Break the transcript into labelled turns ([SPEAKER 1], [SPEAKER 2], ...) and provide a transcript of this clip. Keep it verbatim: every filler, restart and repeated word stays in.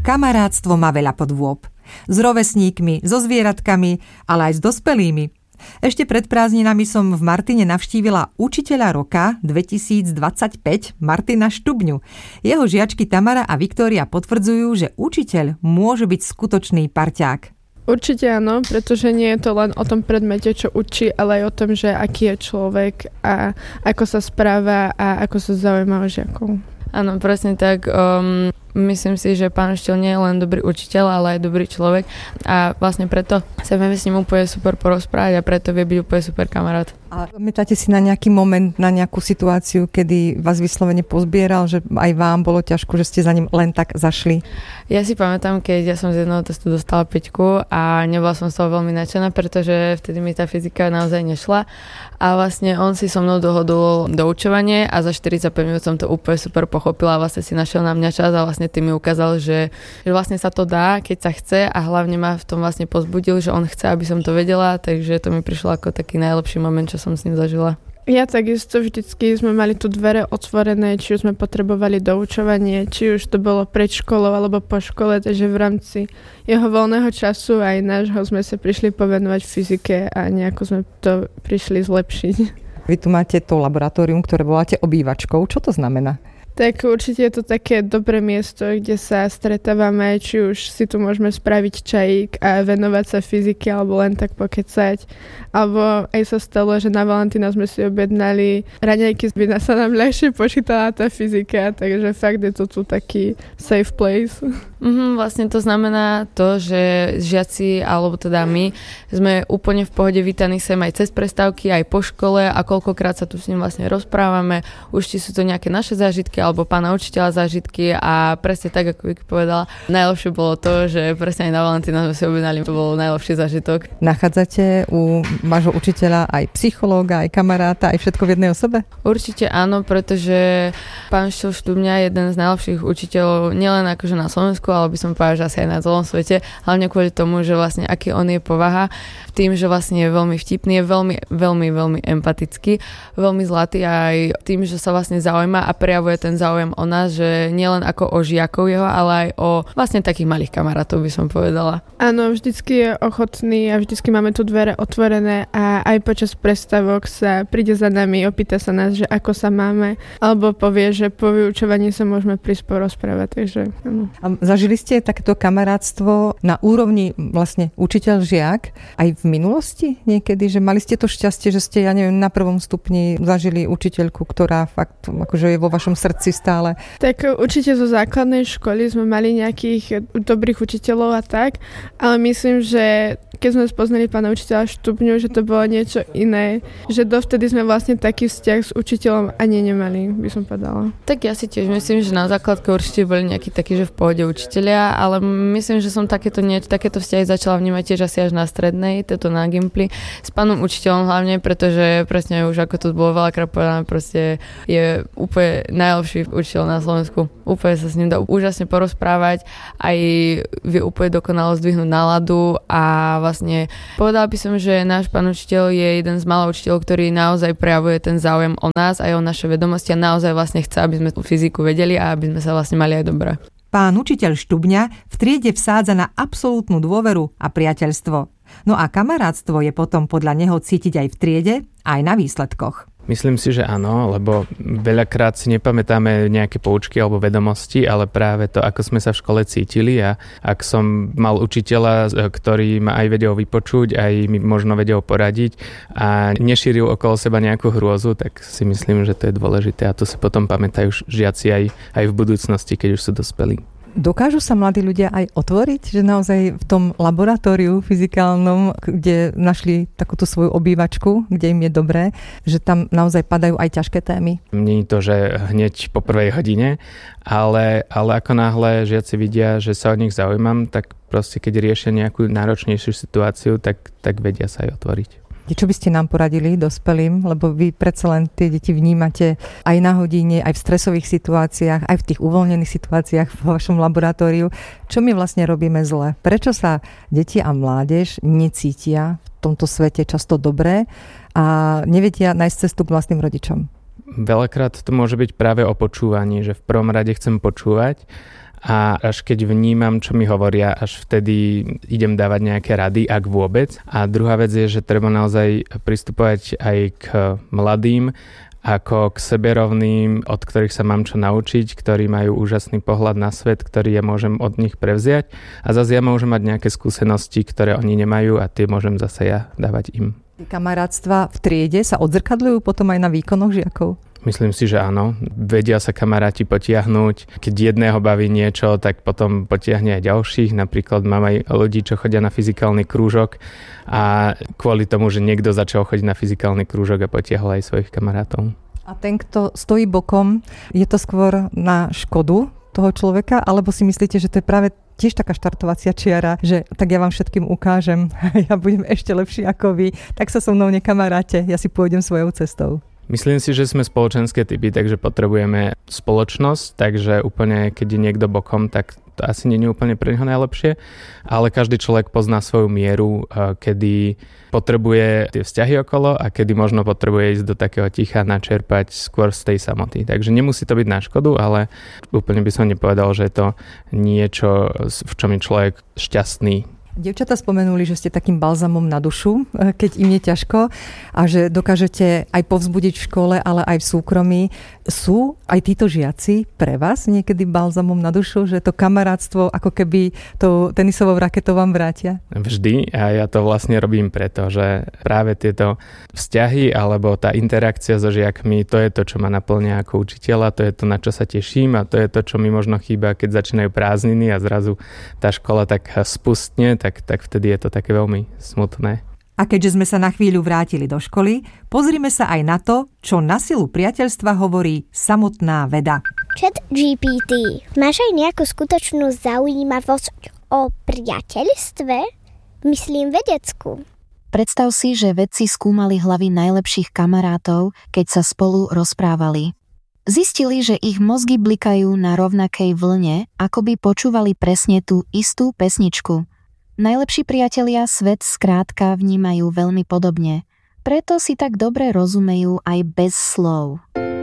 [SPEAKER 1] Kamarátstvo má veľa podôb. S rovesníkmi, so zvieratkami, ale aj s dospelými. Ešte pred prázdninami som v Martine navštívila učiteľa roka dvetisícdvadsaťpäť Martina Štubňu. Jeho žiačky Tamara a Viktória potvrdzujú, že učiteľ môže byť skutočný parťák.
[SPEAKER 2] Určite áno, pretože nie je to len o tom predmete, čo učí, ale aj o tom, že aký je človek a ako sa správa a ako sa zaujíma o žiakov.
[SPEAKER 3] Áno, presne tak. Um, myslím si, že pán učiteľ nie je len dobrý učiteľ, ale aj dobrý človek a vlastne preto sa vieme s ním úplne super porozprávať a preto vie byť úplne super kamarát.
[SPEAKER 1] A pamätáte si na nejaký moment, na nejakú situáciu, kedy vás vyslovene pozbieral, že aj vám bolo ťažko, že ste za ním len tak zašli?
[SPEAKER 3] Ja si pamätám, keď ja som z jedného testu dostala päťku a nebola som z toho veľmi nadšená, pretože vtedy mi tá fyzika naozaj nešla a vlastne on si so mnou dohodol doučovanie a za štyridsaťpäť minút som to úplne super pochopila a vlastne si našiel na mňa čas a vlastne tým mi ukázal, že, že vlastne sa to dá, keď sa chce a hlavne ma v tom vlastne pozbudil, že on chce, aby som to vedela, takže to mi prišlo ako taký najlepší moment, čo som s ním zažila.
[SPEAKER 2] Ja takisto vždycky sme mali tu dvere otvorené, či už sme potrebovali doučovanie, či už to bolo pred školou alebo po škole, takže v rámci jeho voľného času aj nášho sme sa prišli povenovať fyzike a nejako sme to prišli zlepšiť.
[SPEAKER 1] Vy tu máte to laboratórium, ktoré voláte obývačkou. Čo to znamená?
[SPEAKER 2] Tak určite je to také dobré miesto, kde sa stretávame, či už si tu môžeme spraviť čajík a venovať sa fyzike alebo len tak pokecať. Alebo aj sa stalo, že na Valentína sme si objednali raňajky, by sa nám ľahšie počítala tá fyzika, takže fakt je to tu taký safe place.
[SPEAKER 3] Mm, vlastne to znamená to, že žiaci, alebo teda my, sme úplne v pohode vítaní sem aj cez prestávky, aj po škole a koľkokrát sa tu s ním vlastne rozprávame. Už či sú to nejaké naše zážitky alebo pána učiteľa zážitky a presne tak, ako Vicky povedala, najlepšie bolo to, že presne aj na Valentína sme si objednali, to bol najlepší zážitok.
[SPEAKER 1] Nachádzate u vášho učiteľa aj psychológa, aj kamaráta, aj všetko v jednej osobe?
[SPEAKER 3] Určite áno, pretože pán Štubňa je jeden z najlepších učiteľov nielen akože na Slovensku, ale by som povedala, že asi aj na celom svete, hlavne kvôli tomu, že vlastne aký on je povaha, tým, že vlastne je veľmi vtipný, je veľmi, veľmi, veľmi empatický, veľmi zlatý aj tým, že sa vlastne zaujíma a prejavuje ten záujem o nás, že nielen ako o žiakov jeho, ale aj o vlastne takých malých kamarátov, by som povedala.
[SPEAKER 2] Áno, vždycky je ochotný a vždycky máme tu dvere otvorené a aj počas prestávok sa príde za nami, opýta sa nás, že ako sa máme, alebo povie, že po vyučovaní sa môžeme prísť porozprávať, takže áno.
[SPEAKER 1] A zažili ste takéto kamarátstvo na úrovni vlastne učiteľ-žiak aj v minulosti niekedy, že mali ste to šťastie, že ste, ja neviem, na prvom stupni zažili učiteľku, ktorá fakt akože je vo vašom srdci stále?
[SPEAKER 2] Tak určite zo základnej školy sme mali nejakých dobrých učiteľov a tak, ale myslím, že keď sme spoznali pána učiteľa Štubňu, že to bolo niečo iné, že dovtedy sme vlastne taký vzťah s učiteľom ani nemali, by som povedala.
[SPEAKER 3] Tak ja si tiež myslím, že na základke určite boli nejakí takí, že v pohode učitelia, ale myslím, že som takéto, nie, takéto vzťahy začala vnímať tiež asi až na strednej, toto na Gimply, s pánom učiteľom hlavne, pretože presne už ako to bolo veľakrát povedané, proste je úplne najlepší učiteľ na Slovensku. Úplne sa s ním dá úžasne porozprávať, aj vie úplne dokonalo zdvihnúť náladu a vlastne povedala by som, že náš pán učiteľ je jeden z mála učiteľov, ktorý naozaj prejavuje ten záujem o nás aj o naše vedomosti a naozaj vlastne chce, aby sme tú fyziku vedeli a aby sme sa vlastne mali aj dobre.
[SPEAKER 1] Pán učiteľ Štubňa v triede vsádza na absolútnu dôveru a priateľstvo. No a kamarátstvo je potom podľa neho cítiť aj v triede, aj na výsledkoch.
[SPEAKER 4] Myslím si, že áno, lebo veľakrát si nepamätáme nejaké poučky alebo vedomosti, ale práve to, ako sme sa v škole cítili a ak som mal učiteľa, ktorý ma aj vedel vypočuť, aj mi možno vedel poradiť a nešíril okolo seba nejakú hrôzu, tak si myslím, že to je dôležité a to si potom pamätajú žiaci aj, aj v budúcnosti, keď už sú dospelí.
[SPEAKER 1] Dokážu sa mladí ľudia aj otvoriť, že naozaj v tom laboratóriu fyzikálnom, kde našli takúto svoju obývačku, kde im je dobré, že tam naozaj padajú aj ťažké témy?
[SPEAKER 4] Nie je to, že hneď po prvej hodine, ale, ale ako náhle žiaci vidia, že sa o nich zaujímam, tak proste keď riešia nejakú náročnejšiu situáciu, tak, tak vedia sa aj otvoriť.
[SPEAKER 1] Čo by ste nám poradili dospelým, lebo vy predsa len tie deti vnímate aj na hodine, aj v stresových situáciách, aj v tých uvoľnených situáciách v vašom laboratóriu. Čo my vlastne robíme zle? Prečo sa deti a mládež necítia v tomto svete často dobré a nevedia nájsť cestu k vlastným rodičom?
[SPEAKER 4] Veľakrát to môže byť práve o počúvaní, že v prvom rade chcem počúvať a až keď vnímam, čo mi hovoria, až vtedy idem dávať nejaké rady, ak vôbec. A druhá vec je, že treba naozaj pristupovať aj k mladým ako k seberovným, od ktorých sa mám čo naučiť, ktorí majú úžasný pohľad na svet, ktorý ja môžem od nich prevziať a zase ja môžem mať nejaké skúsenosti, ktoré oni nemajú a tie môžem zase ja dávať im.
[SPEAKER 1] Kamarátstva v triede sa odzrkadľujú potom aj na výkonoch žiakov?
[SPEAKER 4] Myslím si, že áno. Vedia sa kamaráti potiahnuť. Keď jedného baví niečo, tak potom potiahne aj ďalších. Napríklad mám aj ľudí, čo chodia na fyzikálny krúžok a kvôli tomu, že niekto začal chodiť na fyzikálny krúžok a potiahol aj svojich kamarátov.
[SPEAKER 1] A ten, kto stojí bokom, je to skôr na škodu toho človeka, alebo si myslíte, že to je práve tiež taká štartovacia čiara, že tak ja vám všetkým ukážem, ja budem ešte lepší ako vy, tak sa so mnou nekamaráte, ja si pôjdem svojou cestou.
[SPEAKER 4] Myslím si, že sme spoločenské typy, takže potrebujeme spoločnosť, takže úplne, keď je niekto bokom, tak to asi nie je úplne pre neho najlepšie, ale každý človek pozná svoju mieru, kedy potrebuje tie vzťahy okolo a kedy možno potrebuje ísť do takého ticha, načerpať skôr z tej samoty. Takže nemusí to byť na škodu, ale úplne by som nepovedal, že je to niečo, v čom je človek šťastný.
[SPEAKER 1] Dievčatá spomenuli, že ste takým balzamom na dušu, keď im je ťažko a že dokážete aj povzbudiť v škole, ale aj v súkromí. Sú aj títo žiaci pre vás niekedy balzamom na dušu, že to kamarátstvo ako keby tou tenisovou raketou vám vrátia?
[SPEAKER 4] Vždy a ja to vlastne robím preto, že práve tieto vzťahy alebo tá interakcia so žiakmi, to je to, čo ma naplňa ako učiteľa, to je to, na čo sa teším a to je to, čo mi možno chýba, keď začínajú prázdniny a zrazu tá škola tak spustne, Tak, tak vtedy je to také veľmi smutné.
[SPEAKER 5] A keďže sme sa na chvíľu vrátili do školy, pozrime sa aj na to, čo na silu priateľstva hovorí samotná veda.
[SPEAKER 6] Chat G P T, máš aj nejakú skutočnú zaujímavosť o priateľstve? Myslím vedeckú.
[SPEAKER 7] Predstav si, že vedci skúmali hlavy najlepších kamarátov, keď sa spolu rozprávali. Zistili, že ich mozgy blikajú na rovnakej vlne, ako by počúvali presne tú istú pesničku. Najlepší priatelia svet skrátka vnímajú veľmi podobne, preto si tak dobre rozumejú aj bez slov.